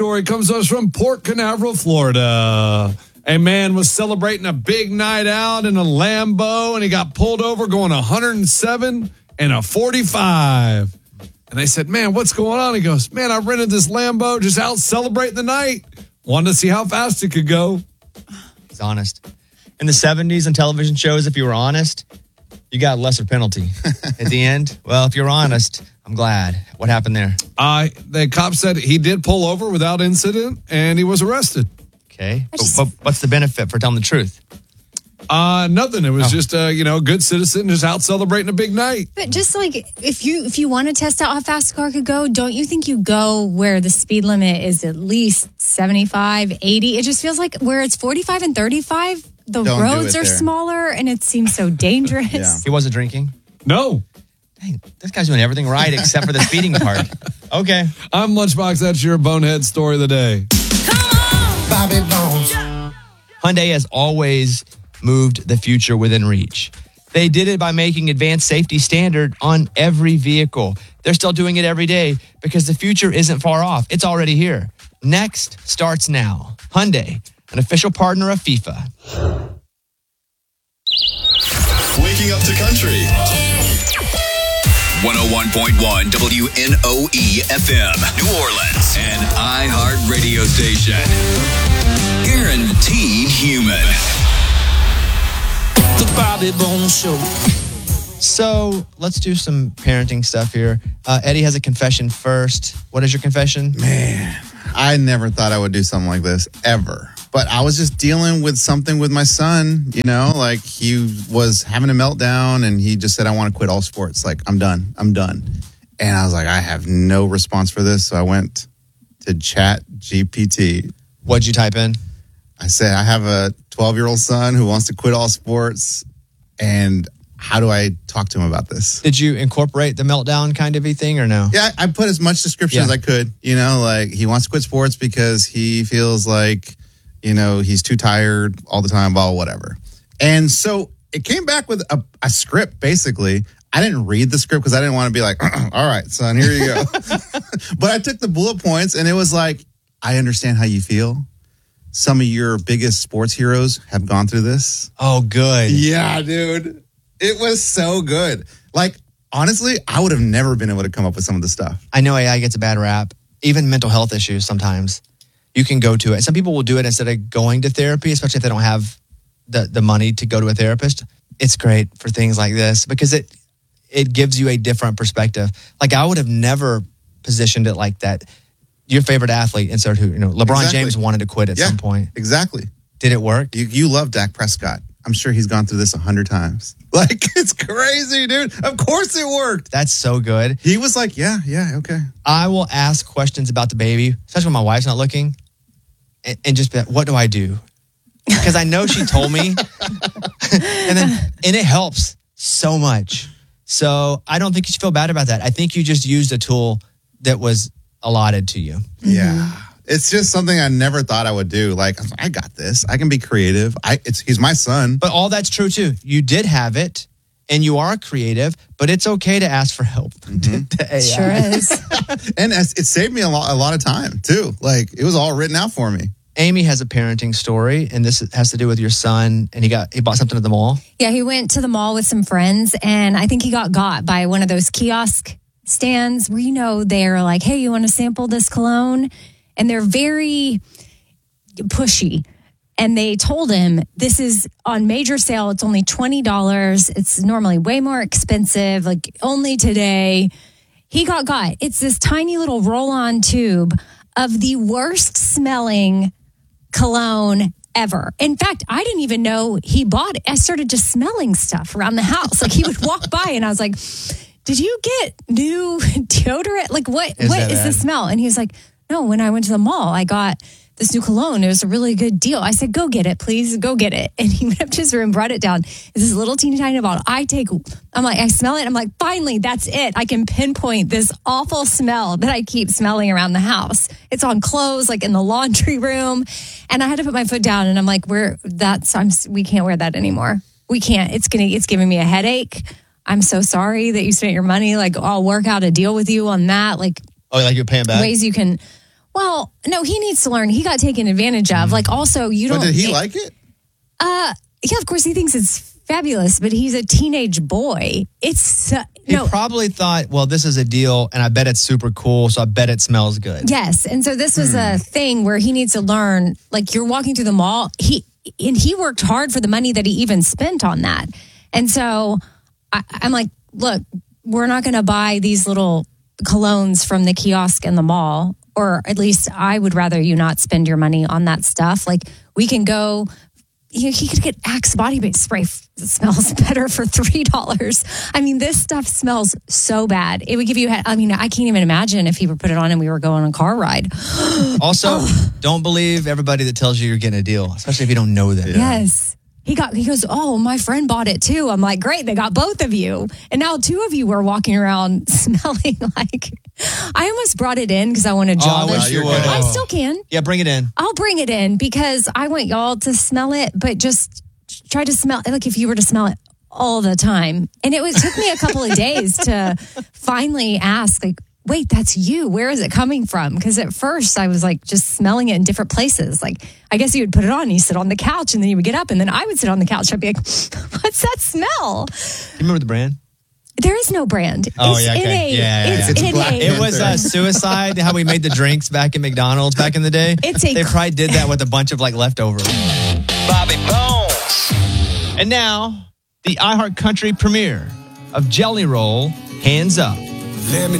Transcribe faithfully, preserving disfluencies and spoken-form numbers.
story comes to us from Port Canaveral, Florida. A man was celebrating a big night out in a Lambo, and he got pulled over going one hundred seven and a forty-five. And they said, man, what's going on? He goes, man, I rented this Lambo just out celebrating the night. Wanted to see how fast it could go. He's honest. In the seventies on television shows, if you were honest, you got a lesser penalty. At the end, well, if you're honest, I'm glad. What happened there? Uh, the cop said he did pull over without incident, and he was arrested. Okay. just- But, but what's the benefit for telling the truth? Uh, nothing. It was Oh. just a, you know, good citizen just out celebrating a big night. But just like if you if you want to test out how fast a car could go, don't you think you go where the speed limit is at least seventy-five, eighty? It just feels like where it's forty-five and thirty-five, the Don't do roads it are there. smaller and it seems so dangerous. Yeah. He wasn't drinking? No. Dang, this guy's doing everything right except for the speeding part. Okay. I'm Lunchbox. That's your bonehead story of the day. Bobby Bones. Hyundai has always moved the future within reach. They did it by making advanced safety standard on every vehicle. They're still doing it every day because the future isn't far off. It's already here. Next starts now. Hyundai, an official partner of FIFA. Waking up to country. one oh one point one W N O E F M, New Orleans, an iHeart radio station. Guaranteed human. The Bobby Bones Show. So let's do some parenting stuff here. Uh, Eddie has a confession first. What is your confession? Man, I never thought I would do something like this, ever. But I was just dealing with something with my son, you know, like he was having a meltdown and he just said, I want to quit all sports. Like, I'm done. I'm done. And I was like, I have no response for this. So I went to Chat G P T. What'd you type in? I said, I have a twelve-year-old son who wants to quit all sports. And how do I talk to him about this? Did you incorporate the meltdown kind of a thing or no? Yeah, I put as much description Yeah. as I could. You know, like he wants to quit sports because he feels like, you know, he's too tired all the time, blah, whatever. And so it came back with a, a script, basically. I didn't read the script because I didn't want to be like, all right, son, here you go. But I took the bullet points and it was like, I understand how you feel. Some of your biggest sports heroes have gone through this. Oh, good. Yeah, dude. It was so good. Like, honestly, I would have never been able to come up with some of the stuff. I know A I gets a bad rap. Even mental health issues sometimes. You can go to it. Some people will do it instead of going to therapy, especially if they don't have the, the money to go to a therapist. It's great for things like this because it it gives you a different perspective. Like I would have never positioned it like that. Your favorite athlete, insert who, you know, LeBron Exactly. James wanted to quit at Yeah, some point. Exactly. Did it work? You, you love Dak Prescott. I'm sure he's gone through this a hundred times. Like, it's crazy, dude. Of course it worked. That's so good. He was like, yeah, yeah, okay. I will ask questions about the baby, especially when my wife's not looking, and, and just be like, what do I do? Because I know she told me, and then and it helps so much. So I don't think you should feel bad about that. I think you just used a tool that was allotted to you. Yeah. It's just something I never thought I would do. Like, I got this. I can be creative. I it's he's my son. But all that's true too. You did have it, and you are creative. But it's okay to ask for help. Mm-hmm. to A I. Sure is. And it saved me a lot, a lot of time, too. Like, it was all written out for me. Amy has a parenting story, and this has to do with your son. And he got he bought something at the mall. Yeah, he went to the mall with some friends, and I think he got got by one of those kiosk stands where, you know, they're like, hey, you want to sample this cologne? And they're very pushy. And they told him, this is on major sale. It's only twenty dollars. It's normally way more expensive, like only today. He got got. It's this tiny little roll-on tube of the worst smelling cologne ever. In fact, I didn't even know he bought it. I started just smelling stuff around the house. Like he would walk by and I was like, did you get new deodorant? Like what, Is what that is bad? the smell? And he was like, no, when I went to the mall, I got this new cologne. It was a really good deal. I said, go get it, please. Go get it. And he went up to his room, brought it down. It's this little teeny tiny bottle. I take, I'm like, I smell it. I'm like, finally, that's it. I can pinpoint this awful smell that I keep smelling around the house. It's on clothes, like in the laundry room. And I had to put my foot down and I'm like, we're, that's, I'm, we can't wear that anymore. We can't. It's going to, it's giving me a headache. I'm so sorry that you spent your money. Like, I'll work out a deal with you on that. Like, Oh, like you're paying back? ways you can Well, no, he needs to learn. He got taken advantage of. Like, also, you But don't. did he it- like it? Uh, yeah, of course, he thinks it's fabulous, but he's a teenage boy. It's uh, He no. probably thought, well, this is a deal, and I bet it's super cool, so I bet it smells good. Yes, and so this was Hmm. a thing where he needs to learn. Like, you're walking through the mall. He and he worked hard for the money that he even spent on that. And so I, I'm like, look, we're not going to buy these little colognes from the kiosk in the mall, or at least I would rather you not spend your money on that stuff. Like, we can go. You know, he could get Axe body spray that smells better for three dollars. I mean, this stuff smells so bad. It would give you, I mean, I can't even imagine if he would put it on and we were going on a car ride. Also, don't believe everybody that tells you you're getting a deal, especially if you don't know them. Yes. He got, he goes, oh, my friend bought it too. I'm like, great, they got both of you. And now two of you are walking around smelling like, I almost brought it in because I want to jaw I this. wish you you're would. good. I still can. Yeah, bring it in. I'll bring it in because I want y'all to smell it, but just try to smell like if you were to smell it all the time. And it was took me a couple of days to finally ask, like, wait, that's you. Where is it coming from? Because at first I was like just smelling it in different places. Like, I guess you would put it on and you sit on the couch and then you would get up and then I would sit on the couch. I'd be like, what's that smell? You remember the brand? There is no brand. Oh, it's yeah, in okay. a, Yeah, yeah, it's yeah. It's in Black a, It was uh, Panther. suicide, how we made the drinks back at McDonald's back in the day. It's a- they probably did that with a bunch of like leftovers. Bobby Bones. And now, the iHeart Country premiere of Jelly Roll, Hands Up. Let me